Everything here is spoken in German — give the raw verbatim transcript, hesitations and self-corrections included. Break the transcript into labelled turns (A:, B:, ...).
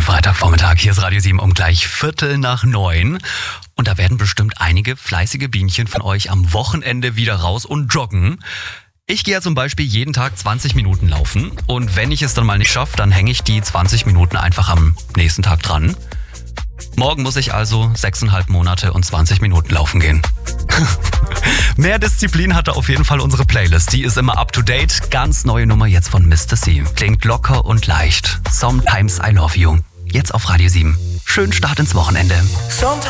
A: Freitagvormittag. Hier ist Radio sieben um gleich Viertel nach neun. Und da werden bestimmt einige fleißige Bienchen von euch am Wochenende wieder raus und joggen. Ich gehe ja zum Beispiel jeden Tag zwanzig Minuten laufen. Und wenn ich es dann mal nicht schaffe, dann hänge ich die zwanzig Minuten einfach am nächsten Tag dran. Morgen muss ich also sechseinhalb Monate und zwanzig Minuten laufen gehen. Mehr Disziplin hatte auf jeden Fall unsere Playlist. Die ist immer up to date. Ganz neue Nummer jetzt von Mister C. Klingt locker und leicht. Sometimes I Love You. Jetzt auf Radio sieben. Schönen Start ins Wochenende.